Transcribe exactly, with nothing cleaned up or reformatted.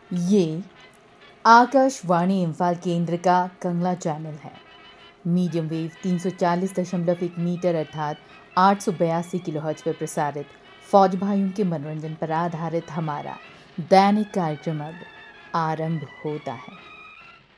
ये आकाशवाणी इम्फाल केंद्र का कंगला चैनल है। मीडियम वेव तीन सौ चालीस दशमलव एक मीटर अर्थात आठ सौ बयासी किलोहर्ट्ज़ पर प्रसारित फौज भाइयों के मनोरंजन पर आधारित हमारा दैनिक कार्यक्रम अब आरंभ होता है।